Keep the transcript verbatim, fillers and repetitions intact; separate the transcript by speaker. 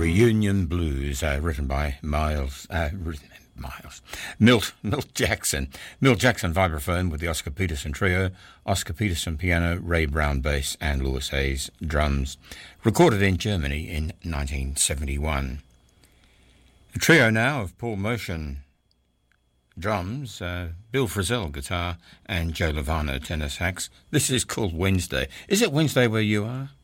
Speaker 1: Reunion Blues, uh, written by Miles, uh, Miles, Milt, Milt Jackson. Milt Jackson vibraphone with the Oscar Peterson trio, Oscar Peterson piano, Ray Brown bass and Louis Hayes drums. Recorded in Germany in nineteen seventy-one. A trio now of Paul Motion drums, uh, Bill Frisell guitar and Joe Lovano tenor sax. This is called Wednesday. Is it Wednesday where you are?